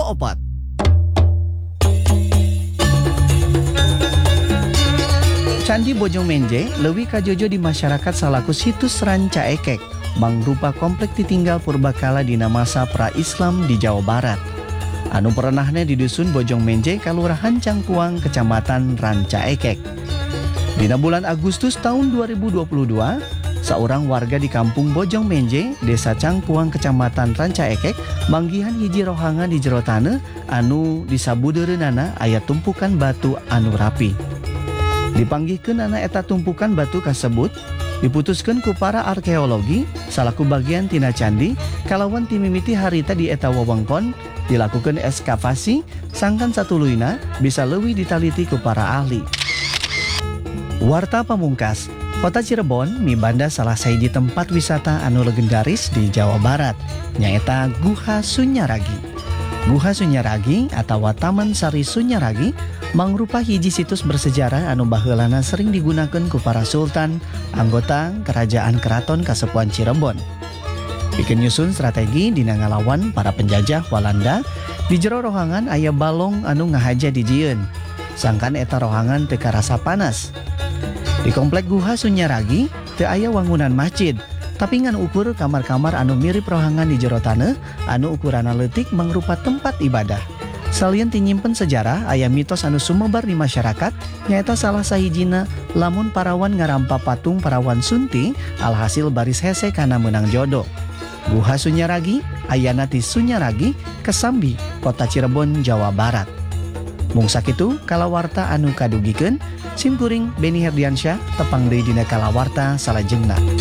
Koopat. Candi Bojongmenje leuwih kajojo di masyarakat salaku situs ranca ekek, mangrupa komplek ditinggal purbakala dina masa pra-Islam di Jawa Barat. Anu perenahna di dusun Bojongmenje, Kalurahan Cangkuang, Kecamatan Ranca Ekek. Dina bulan Agustus tahun 2022, seorang warga di kampung Bojongmenje, Desa Cangkuang, Kecamatan Ranca Ekek, manggihan hiji rohangan di jero taneuh anu disabudereunana aya tumpukan batu anu rapi. Dipanggihkeun ana eta tumpukan batu kasebut, diputuskeun ku para arkeologi salaku bagian tina candi kalawan timimiti harita di eta wewengkon dilakukan eskavasi sangkan satuluyna bisa leuwih ditaliti ku para ahli. Warta pamungkas, Kota Cirebon mibanda salah sahiji tempat wisata anu legendaris di Jawa Barat, nyaeta Guha Sunyaragi. Guha Sunyaragi atau Taman Sari Sunyaragi mangrupa hiji situs bersejarah anu baheulana sering digunakan ku para sultan, anggota kerajaan keraton Kasepuhan Cirebon. Bikin nyusun strategi dina ngalawan para penjajah Walanda, di jero rohangan aya balong anu ngahaja dijieun. Sangkan eta rohangan teu karasa panas. Di komplek Guha Sunyaragi teu aya wangunan masjid, tapi ngan ukur kamar-kamar anu mirip rohangan di jero taneuh anu ukurana leutik mangrupa tempat ibadah. Salieun tinyimpen sejarah aya mitos anu sumebar di masyarakat nyaeta salah sahijina lamun parawan ngarampa patung parawan Sunti alhasil baris hese kana meunang jodoh. Guha Sunyaragi ayana ti Sunyaragi, Kesambi, Kota Cirebon, Jawa Barat. Mung sakitu kalawarta anu kadugikeun, simkuring Beni Herdiansyah tepang deui dina kalawarta salajengna.